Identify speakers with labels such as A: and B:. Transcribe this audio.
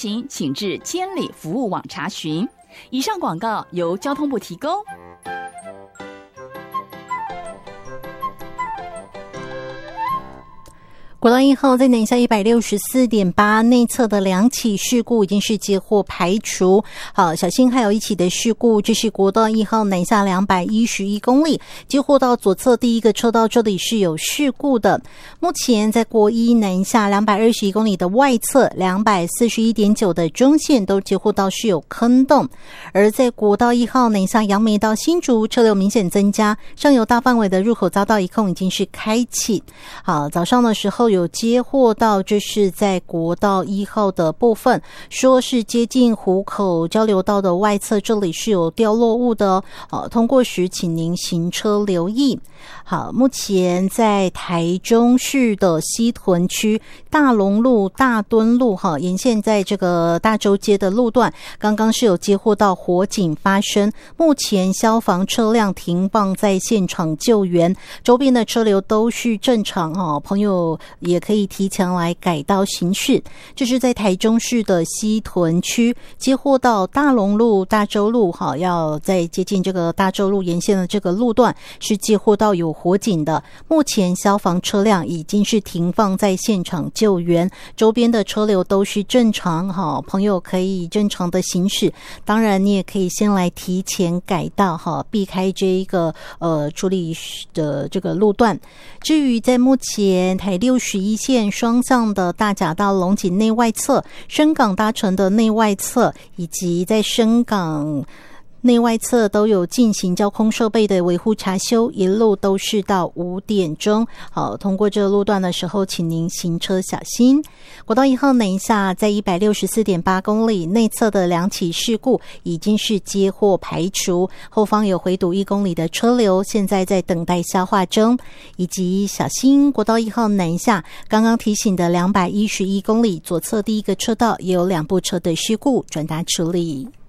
A: 情，请至监理服务网查询。以上广告由交通部提供。
B: 国道1号在南下 164.8 内侧的2起事故已经是接获排除。好，小心还有一起的事故，这是国道1号南下211公里，接获到左侧第一个车道，这里是有事故的。目前在国一南下221公里的外侧 241.9 的中线都接获到是有坑洞。而在国道1号南下杨梅到新竹，车流明显增加，上游大范围的入口匝道一控已经是开启。好，早上的时候有接获到，这是在国道1号的部分，说是接近湖口交流道的外侧，这里是有掉落物的哦。通过时请您行车留意。好，目前在台中市的西屯区大龙路、大墩路沿线，在这个大洲街的路段，刚刚是有接获到火警发生，目前消防车辆停放在现场救援，周边的车流都是正常朋友也可以提前来改道行驶。这是在台中市的西屯区接获到大龙路、大洲路要在接近这个大洲路沿线的这个路段是接获到有火警的，目前消防车辆已经是停放在现场救援，周边的车流都是正常朋友可以正常的行驶。当然你也可以先来提前改道避开这一个处理的这个路段。至于在目前台61线双向的大甲到龙井内外侧、深港搭乘的内外侧，以及在深港内外侧都有进行交通设备的维护查修，一路都是到5点钟。好，通过这个路段的时候，请您行车小心。国道1号南下在 164.8 公里内侧的2起事故已经是接获排除，后方有回堵1公里的车流，现在在等待消化中。以及小心国道1号南下刚刚提醒的211公里左侧第一个车道也有2部车的事故，转达处理。